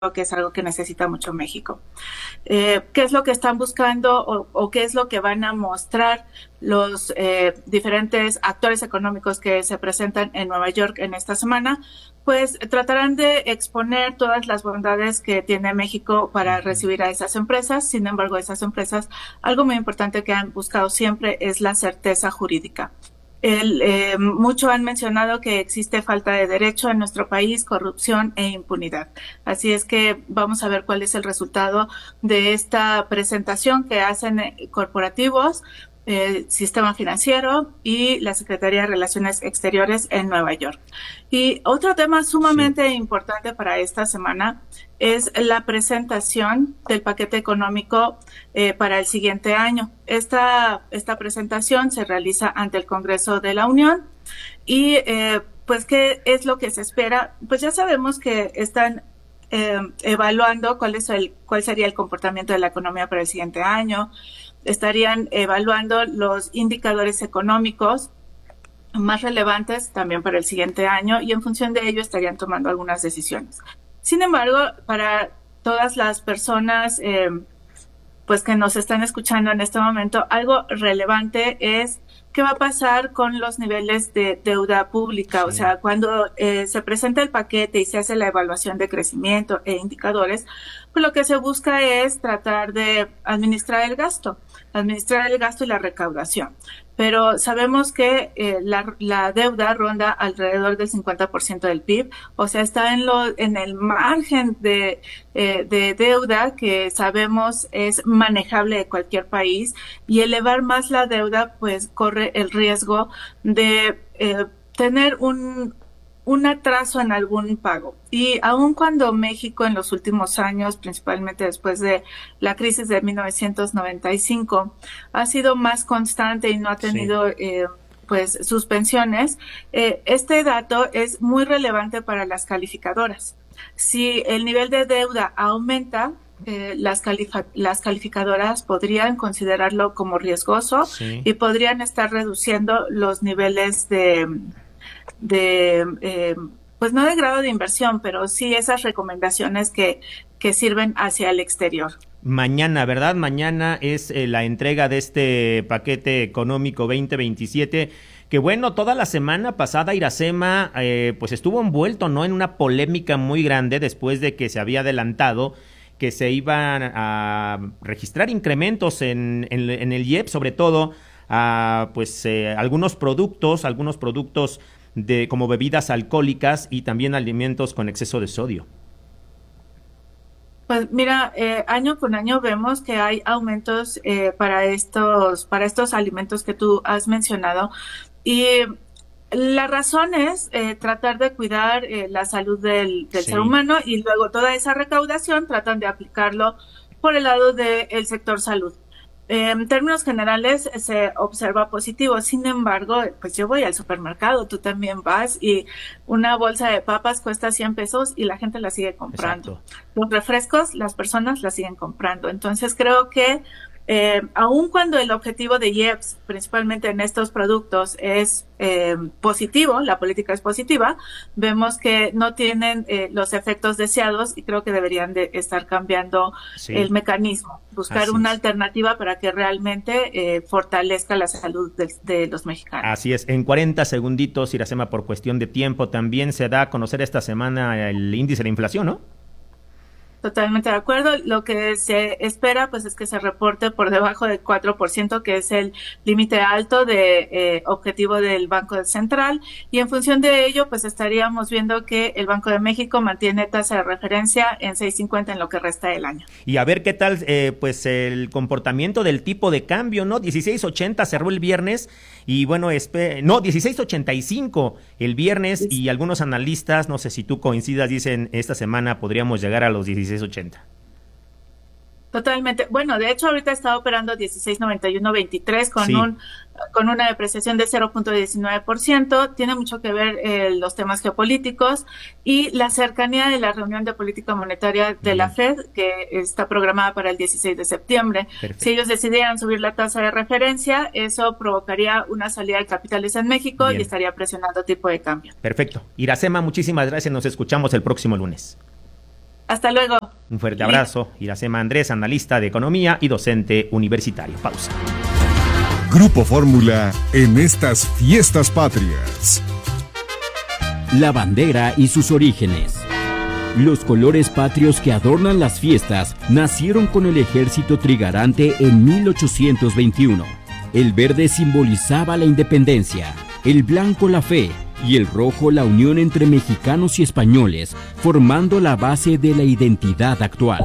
que es algo que necesita mucho México. ¿Qué es lo que están buscando o qué es lo que van a mostrar los diferentes actores económicos que se presentan en Nueva York en esta semana? Pues tratarán de exponer todas las bondades que tiene México para recibir a esas empresas. Sin embargo, esas empresas, algo muy importante que han buscado siempre es la certeza jurídica. Mucho han mencionado que existe falta de derecho en nuestro país, corrupción e impunidad. Así es que vamos a ver cuál es el resultado de esta presentación que hacen corporativos, Sistema Financiero y la Secretaría de Relaciones Exteriores en Nueva York. Y otro tema sumamente importante para esta semana es la presentación del paquete económico para el siguiente año. Esta presentación se realiza ante el Congreso de la Unión y pues ¿qué es lo que se espera? Pues ya sabemos que están evaluando cuál sería el comportamiento de la economía para el siguiente año. Estarían evaluando los indicadores económicos más relevantes también para el siguiente año y en función de ello estarían tomando algunas decisiones. Sin embargo, para todas las personas pues que nos están escuchando en este momento, algo relevante es qué va a pasar con los niveles de deuda pública. Sí. O sea, cuando se presenta el paquete y se hace la evaluación de crecimiento e indicadores, pues lo que se busca es tratar de administrar el gasto y la recaudación. Pero sabemos que la deuda ronda alrededor del 50% del PIB, o sea, está en el margen de deuda que sabemos es manejable de cualquier país, y elevar más la deuda pues corre el riesgo de tener un atraso en algún pago. Y aun cuando México en los últimos años, principalmente después de la crisis de 1995, ha sido más constante y no ha tenido pues suspensiones, este dato es muy relevante para las calificadoras. Si el nivel de deuda aumenta, las calificadoras podrían considerarlo como riesgoso y podrían estar reduciendo los niveles pues no de grado de inversión, pero sí esas recomendaciones que sirven hacia el exterior. Mañana, ¿verdad? Mañana es la entrega de este paquete económico 2027, que bueno, toda la semana pasada Iracema pues estuvo envuelto, ¿no?, en una polémica muy grande después de que se había adelantado que se iban a registrar incrementos en el IEPS, sobre todo a pues algunos productos como bebidas alcohólicas y también alimentos con exceso de sodio. Pues mira, año con año vemos que hay aumentos para estos alimentos que tú has mencionado, y la razón es tratar de cuidar la salud del ser humano, y luego toda esa recaudación tratan de aplicarlo por el lado del sector salud. En términos generales se observa positivo. Sin embargo, pues yo voy al supermercado, tú también vas, y una bolsa de papas cuesta 100 pesos y la gente la sigue comprando. Exacto. Los refrescos, las personas la siguen comprando. Entonces creo que aun cuando el objetivo de IEPS, principalmente en estos productos, es positivo, la política es positiva, vemos que no tienen los efectos deseados, y creo que deberían de estar cambiando el mecanismo, buscar una alternativa para que realmente fortalezca la salud de los mexicanos. Así es. En 40 segunditos, Iracema, por cuestión de tiempo, también se da a conocer esta semana el índice de inflación, ¿no? Totalmente de acuerdo. Lo que se espera pues es que se reporte por debajo del 4%, que es el límite alto de objetivo del Banco Central, y en función de ello pues estaríamos viendo que el Banco de México mantiene tasa de referencia en 6.50 en lo que resta del año. Y a ver qué tal pues el comportamiento del tipo de cambio, ¿no? 16.80 cerró el viernes, y bueno, 16.85 el viernes, y algunos analistas, no sé si tú coincidas, dicen esta semana podríamos llegar a los 16.80. Totalmente. Bueno, de hecho ahorita está operando 16.91.23 con una depreciación de 0.19%. Tiene mucho que ver los temas geopolíticos y la cercanía de la reunión de política monetaria de la Fed, que está programada para el 16 de septiembre. Perfecto. Si ellos decidieran subir la tasa de referencia, eso provocaría una salida de capitales en México y estaría presionando tipo de cambio. Perfecto. Iracema, muchísimas gracias. Nos escuchamos el próximo lunes. Hasta luego. Un fuerte abrazo. Iracema Andrés, analista de economía y docente universitario. Pausa. Grupo Fórmula en estas fiestas patrias. La bandera y sus orígenes. Los colores patrios que adornan las fiestas nacieron con el ejército trigarante en 1821. El verde simbolizaba la independencia, el blanco la fe y el rojo la unión entre mexicanos y españoles, formando la base de la identidad actual.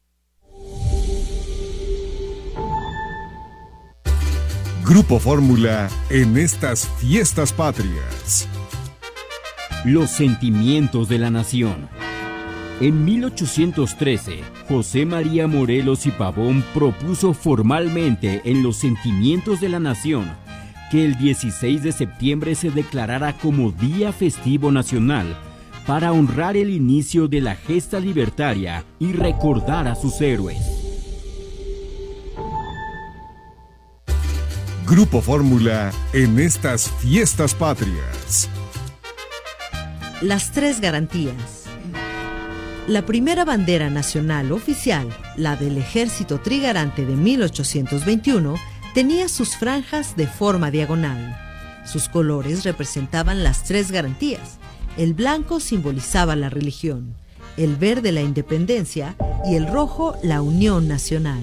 Grupo Fórmula en estas fiestas patrias. Los sentimientos de la nación. En 1813, José María Morelos y Pavón propuso formalmente en los Sentimientos de la Nación que el 16 de septiembre se declarara como Día Festivo Nacional para honrar el inicio de la gesta libertaria y recordar a sus héroes. Grupo Fórmula en estas fiestas patrias. Las tres garantías. La primera bandera nacional oficial, la del Ejército Trigarante de 1821, tenía sus franjas de forma diagonal. Sus colores representaban las tres garantías. El blanco simbolizaba la religión, el verde la independencia y el rojo la unión nacional.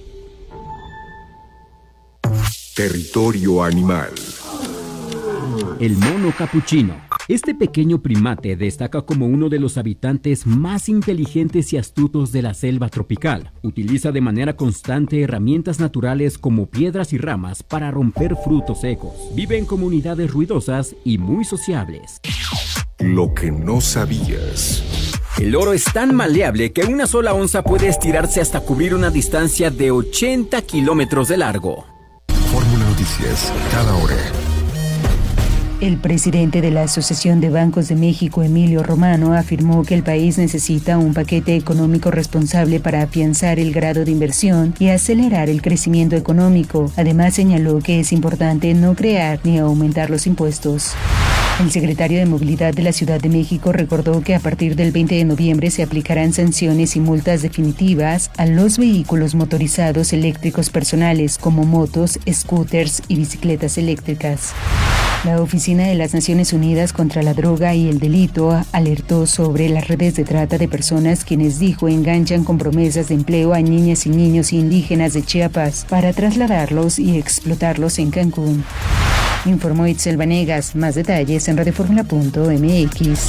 Territorio animal. El mono capuchino. Este pequeño primate destaca como uno de los habitantes más inteligentes y astutos de la selva tropical. Utiliza de manera constante herramientas naturales como piedras y ramas para romper frutos secos. Vive en comunidades ruidosas y muy sociables. Lo que no sabías. El oro es tan maleable que una sola onza puede estirarse hasta cubrir una distancia de 80 kilómetros de largo. Fórmula Noticias, cada hora. El presidente de la Asociación de Bancos de México, Emilio Romano, afirmó que el país necesita un paquete económico responsable para afianzar el grado de inversión y acelerar el crecimiento económico. Además, señaló que es importante no crear ni aumentar los impuestos. El secretario de Movilidad de la Ciudad de México recordó que a partir del 20 de noviembre se aplicarán sanciones y multas definitivas a los vehículos motorizados eléctricos personales como motos, scooters y bicicletas eléctricas. La Oficina de las Naciones Unidas contra la Droga y el Delito alertó sobre las redes de trata de personas quienes dijo enganchan con promesas de empleo a niñas y niños indígenas de Chiapas para trasladarlos y explotarlos en Cancún. Informó Itzel Vanegas. Más detalles en radioformula.mx.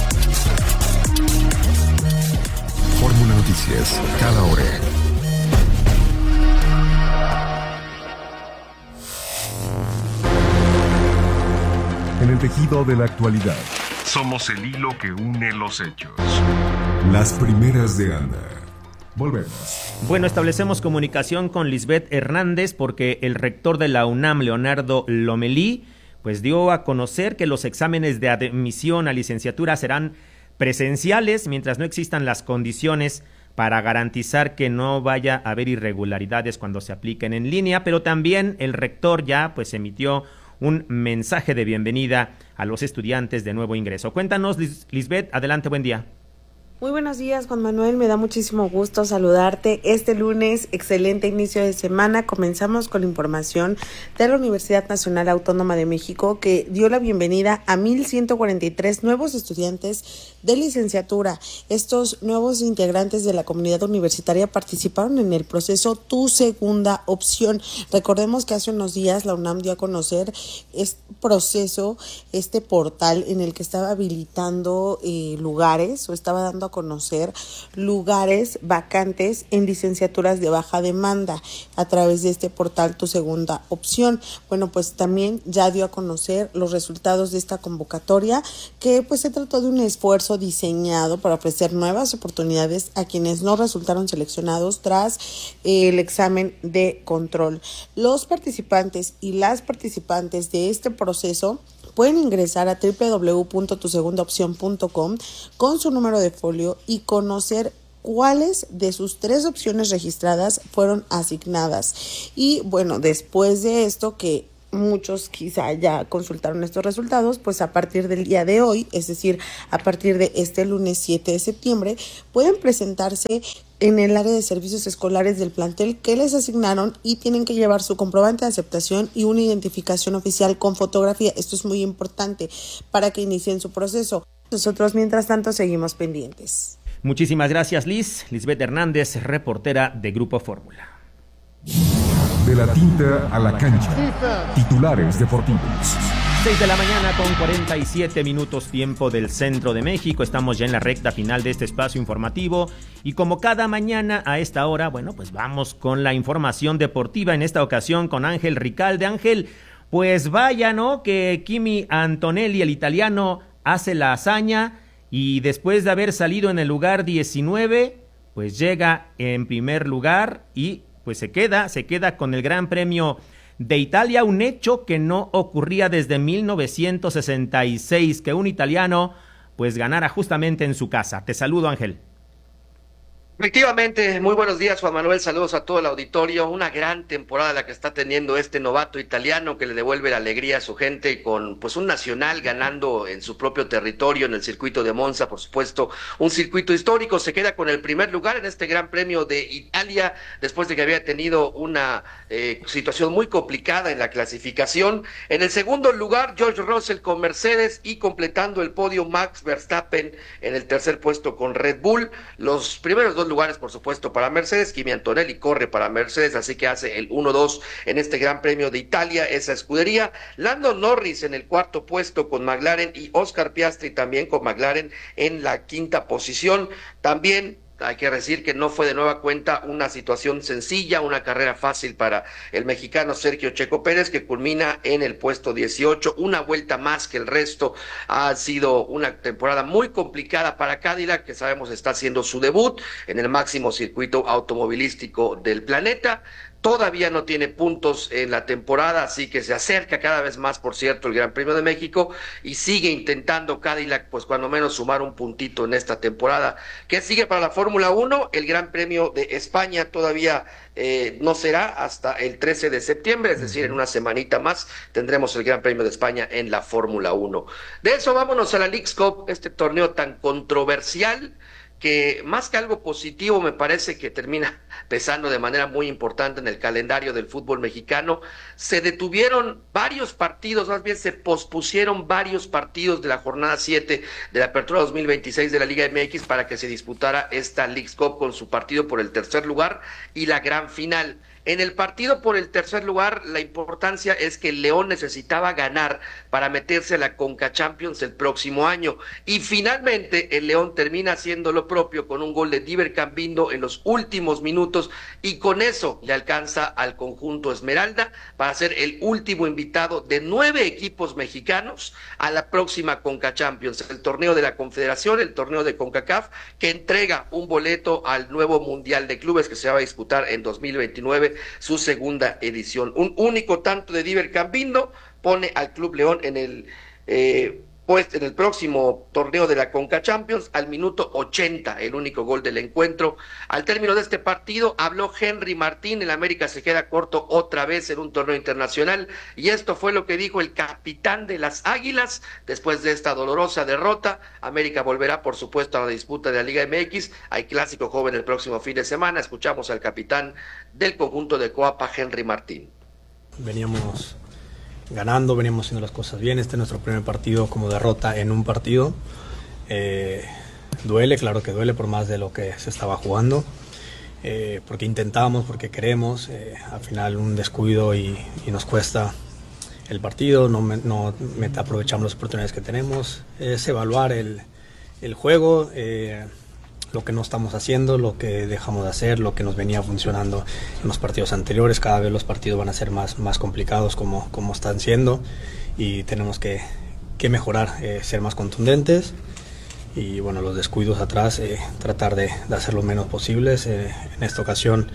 Fórmula Noticias, cada hora. En el tejido de la actualidad. Somos el hilo que une los hechos. Las primeras de Ana. Volvemos. Bueno, establecemos comunicación con Lisbeth Hernández porque el rector de la UNAM, Leonardo Lomelí, pues dio a conocer que los exámenes de admisión a licenciatura serán presenciales mientras no existan las condiciones para garantizar que no vaya a haber irregularidades cuando se apliquen en línea, pero también el rector ya pues emitió un mensaje de bienvenida a los estudiantes de nuevo ingreso. Cuéntanos, Lisbeth, adelante, buen día. Muy buenos días, Juan Manuel, me da muchísimo gusto saludarte este lunes, excelente inicio de semana. Comenzamos con la información de la Universidad Nacional Autónoma de México, que dio la bienvenida a 1,143 nuevos estudiantes de licenciatura. Estos nuevos integrantes de la comunidad universitaria participaron en el proceso Tu Segunda Opción. Recordemos que hace unos días la UNAM dio a conocer este proceso, este portal en el que estaba habilitando lugares o estaba dando a conocer lugares vacantes en licenciaturas de baja demanda a través de este portal Tu Segunda Opción. Bueno, pues también ya dio a conocer los resultados de esta convocatoria, que pues se trató de un esfuerzo diseñado para ofrecer nuevas oportunidades a quienes no resultaron seleccionados tras el examen de control. Los participantes y las participantes de este proceso pueden ingresar a www.tusegundaopcion.com con su número de folio y conocer cuáles de sus 3 opciones registradas fueron asignadas. Y bueno, después de esto, que muchos quizá ya consultaron estos resultados, pues a partir del día de hoy, es decir, a partir de este lunes 7 de septiembre, pueden presentarse en el área de servicios escolares del plantel que les asignaron y tienen que llevar su comprobante de aceptación y una identificación oficial con fotografía. Esto es muy importante para que inicien su proceso. Nosotros, mientras tanto, seguimos pendientes. Muchísimas gracias, Lisbeth Hernández, reportera de Grupo Fórmula. De la tinta a la cancha. Titulares deportivos. 6 de la mañana con 47 minutos tiempo del centro de México. Estamos ya en la recta final de este espacio informativo y como cada mañana a esta hora, bueno, pues vamos con la información deportiva, en esta ocasión con Ángel Ricalde. Ángel, pues vaya, ¿no? Que Kimi Antonelli, el italiano, hace la hazaña y después de haber salido en el lugar 19, pues llega en primer lugar y pues se queda con el Gran Premio de Italia, un hecho que no ocurría desde 1966, que un italiano pues ganara justamente en su casa. Te saludo, Ángel. Efectivamente, muy buenos días, Juan Manuel, saludos a todo el auditorio. Una gran temporada la que está teniendo este novato italiano que le devuelve la alegría a su gente con pues un nacional ganando en su propio territorio en el circuito de Monza, por supuesto, un circuito histórico. Se queda con el primer lugar en este Gran Premio de Italia después de que había tenido una situación muy complicada en la clasificación. En el segundo lugar, George Russell con Mercedes y completando el podio Max Verstappen en el tercer puesto con Red Bull. Los primeros dos lugares, por supuesto, para Mercedes. Kimi Antonelli corre para Mercedes, así que hace el 1-2 en este Gran Premio de Italia, esa escudería. Lando Norris en el cuarto puesto con McLaren y Oscar Piastri también con McLaren en la quinta posición. También hay que decir que no fue de nueva cuenta una situación sencilla, una carrera fácil para el mexicano Sergio Checo Pérez, que culmina en el puesto 18, una vuelta más que el resto. Ha sido una temporada muy complicada para Cadillac, que sabemos está haciendo su debut en el máximo circuito automovilístico del planeta. Todavía no tiene puntos en la temporada, así que se acerca cada vez más, por cierto, el Gran Premio de México y sigue intentando Cadillac, pues cuando menos sumar un puntito en esta temporada. ¿Qué sigue para la Fórmula 1? El Gran Premio de España todavía no será hasta el 13 de septiembre, es decir, en una semanita más tendremos el Gran Premio de España en la Fórmula 1. De eso vámonos a la Leagues Cup, este torneo tan controversial, que más que algo positivo me parece que termina pesando de manera muy importante en el calendario del fútbol mexicano. Se detuvieron varios partidos, más bien se pospusieron varios partidos de la jornada 7 de la Apertura 2026 de la Liga MX para que se disputara esta Leagues Cup con su partido por el tercer lugar y la gran final. En el partido por el tercer lugar, la importancia es que el León necesitaba ganar para meterse a la Conca Champions el próximo año. Y finalmente el León termina haciendo lo propio con un gol de Diver Cambindo en los últimos minutos y con eso le alcanza al conjunto Esmeralda para ser el último invitado de 9 equipos mexicanos a la próxima Conca Champions, el torneo de la Confederación, el torneo de CONCACAF, que entrega un boleto al nuevo Mundial de Clubes que se va a disputar en 2029. Su segunda edición. Un único tanto de Diver Cambindo pone al Club León en el en el próximo torneo de la Conca Champions al minuto 80, el único gol del encuentro. Al término de este partido habló Henry Martín, el América se queda corto otra vez en un torneo internacional y esto fue lo que dijo el capitán de las Águilas después de esta dolorosa derrota. América volverá por supuesto a la disputa de la Liga MX, hay clásico joven el próximo fin de semana. Escuchamos al capitán del conjunto de Coapa, Henry Martín. Veníamos ganando, veníamos haciendo las cosas bien. Este es nuestro primer partido como derrota en un partido. Duele, claro que duele por más de lo que se estaba jugando, porque intentamos, porque queremos. Al final un descuido y nos cuesta el partido, no aprovechamos las oportunidades que tenemos. Es evaluar el juego, lo que no estamos haciendo, lo que dejamos de hacer, lo que nos venía funcionando en los partidos anteriores. Cada vez los partidos van a ser más complicados como están siendo y tenemos que mejorar, ser más contundentes y bueno, los descuidos atrás, tratar de hacer lo menos posibles. En esta ocasión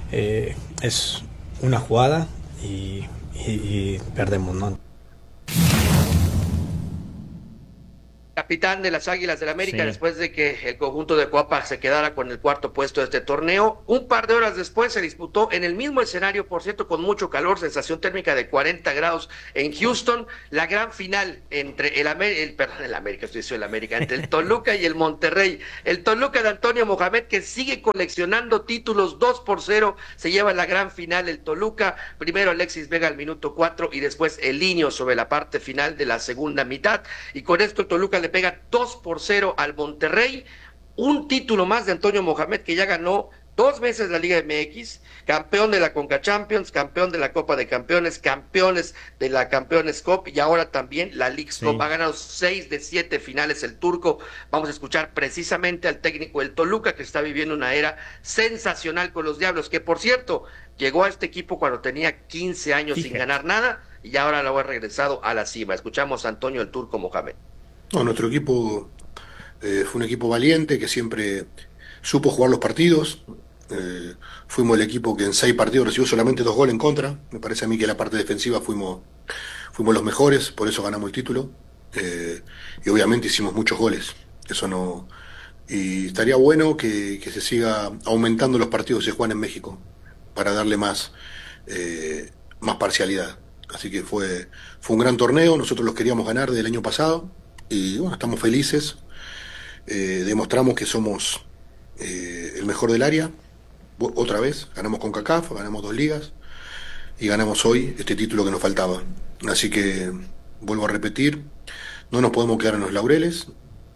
es una jugada y perdemos, ¿no? capitán de las Águilas del América, Sí. después de que el conjunto de Coapa se quedara con el cuarto puesto de este torneo. Un par de horas después se disputó en el mismo escenario, por cierto, con mucho calor, sensación térmica de 40 grados en Houston, la gran final entre entre el Toluca y el Monterrey. El Toluca de Antonio Mohamed, que sigue coleccionando títulos, 2-0, se lleva la gran final el Toluca. Primero Alexis Vega al minuto 4 y después el Niño sobre la parte final de la segunda mitad. Y con esto el Toluca le pega 2-0 al Monterrey. Un título más de Antonio Mohamed, que ya ganó 2 veces la Liga MX, campeón de la Conca Champions, campeón de la Copa de Campeones, campeones de la Campeones Cup y ahora también la Leagues Cup. Ha ganado 6 de 7 finales el turco. Vamos a escuchar precisamente al técnico del Toluca, que está viviendo una era sensacional con los Diablos, que por cierto, llegó a este equipo cuando tenía 15 años sin ganar nada y ahora lo ha regresado a la cima. Escuchamos a Antonio el Turco Mohamed. No, nuestro equipo fue un equipo valiente que siempre supo jugar los partidos. Fuimos el equipo que en 6 partidos recibió solamente 2 goles en contra. Me parece a mí que en la parte defensiva fuimos los mejores, por eso ganamos el título. Y obviamente hicimos muchos goles. Eso no. Y estaría bueno que se siga aumentando los partidos que se juegan en México para darle más parcialidad. Así que fue un gran torneo. Nosotros los queríamos ganar del año pasado y bueno, estamos felices. Demostramos que somos el mejor del área. Otra vez, ganamos con CONCACAF, ganamos 2 ligas y ganamos hoy este título que nos faltaba. Así que, vuelvo a repetir, no nos podemos quedar en los laureles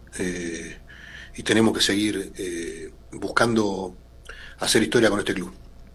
y tenemos que seguir buscando hacer historia con este club.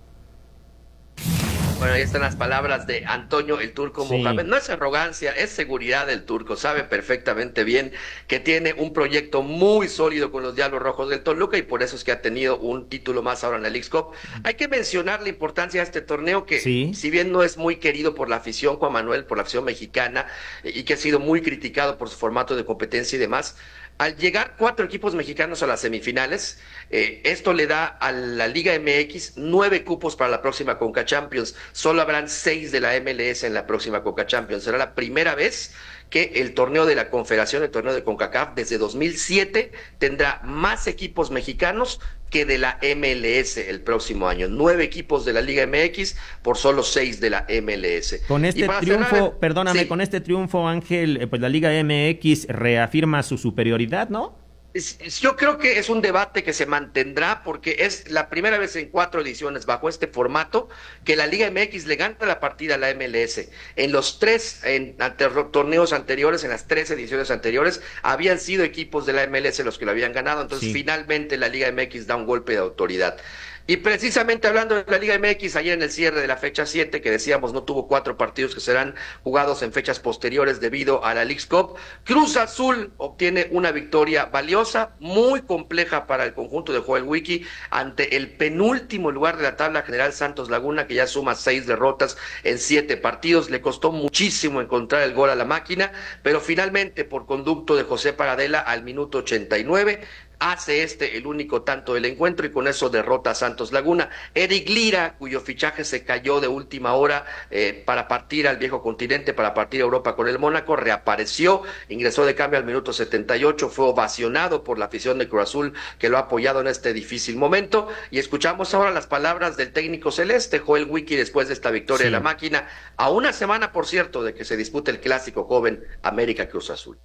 Bueno, ahí están las palabras de Antonio el Turco Mohamed. No es arrogancia, es seguridad del Turco. Sabe perfectamente bien que tiene un proyecto muy sólido con los Diablos Rojos del Toluca y por eso es que ha tenido un título más ahora en la Leagues Cup. Hay que mencionar la importancia de este torneo que, si bien no es muy querido por la afición, Juan Manuel, por la afición mexicana y que ha sido muy criticado por su formato de competencia y demás, al llegar 4 equipos mexicanos a las semifinales, esto le da a la Liga MX 9 cupos para la próxima Conca Champions. Solo habrán 6 de la MLS en la próxima Conca Champions. Será la primera vez que el torneo de la Confederación, el torneo de CONCACAF, desde 2007, tendrá más equipos mexicanos que de la MLS el próximo año. 9 equipos de la Liga MX por solo 6 de la MLS. Con este triunfo, con este triunfo, Ángel, pues la Liga MX reafirma su superioridad, ¿no? Yo creo que es un debate que se mantendrá porque es la primera vez en 4 ediciones bajo este formato que la Liga MX le gana la partida a la MLS. En los 3 torneos anteriores, en las 3 ediciones anteriores, habían sido equipos de la MLS los que lo habían ganado, entonces finalmente la Liga MX da un golpe de autoridad. Y precisamente hablando de la Liga MX, ayer en el cierre de la fecha 7, que decíamos no tuvo 4 partidos que serán jugados en fechas posteriores debido a la Leagues Cup, Cruz Azul obtiene una victoria valiosa, muy compleja para el conjunto de Joel Wiki, ante el penúltimo lugar de la tabla general, Santos Laguna, que ya suma 6 derrotas en 7 partidos. Le costó muchísimo encontrar el gol a la máquina, pero finalmente por conducto de José Paradela al minuto 89, hace el único tanto del encuentro y con eso derrota a Santos Laguna. Eric Lira, cuyo fichaje se cayó de última hora para partir al viejo continente, para partir a Europa con el Mónaco, reapareció, ingresó de cambio al minuto 78, fue ovacionado por la afición de Cruz Azul que lo ha apoyado en este difícil momento y escuchamos ahora las palabras del técnico celeste, Joel Wiki, después de esta victoria de la máquina, a una semana, por cierto, de que se dispute el clásico joven América Cruz Azul.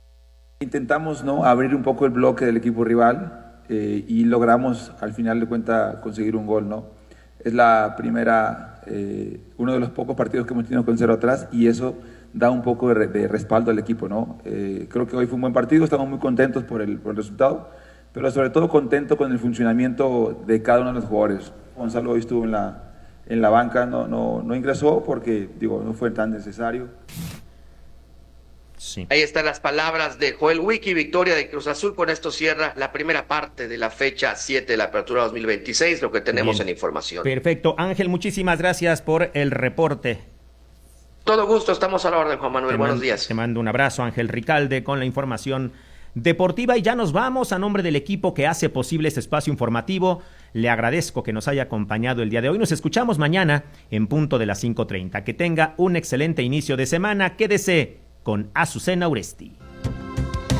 Intentamos abrir un poco el bloque del equipo rival y logramos al final de cuentas conseguir un gol. Es la primera, uno de los pocos partidos que hemos tenido con 0 atrás y eso da un poco de respaldo al equipo. Creo que hoy fue un buen partido, estamos muy contentos por el resultado, pero sobre todo contento con el funcionamiento de cada uno de los jugadores. Gonzalo hoy estuvo en la banca, no ingresó porque no fue tan necesario. Sí. Ahí están las palabras de Joel Wiki, victoria de Cruz Azul. Con esto cierra la primera parte de la fecha 7 de la apertura 2026, lo que tenemos en información. Perfecto. Ángel, muchísimas gracias por el reporte. Todo gusto, estamos a la orden, Juan Manuel. Buenos días. Te mando un abrazo, Ángel Ricalde, con la información deportiva y ya nos vamos. A nombre del equipo que hace posible este espacio informativo, le agradezco que nos haya acompañado el día de hoy. Nos escuchamos mañana en punto de las 5:30. Que tenga un excelente inicio de semana. Quédese con Azucena Uresti.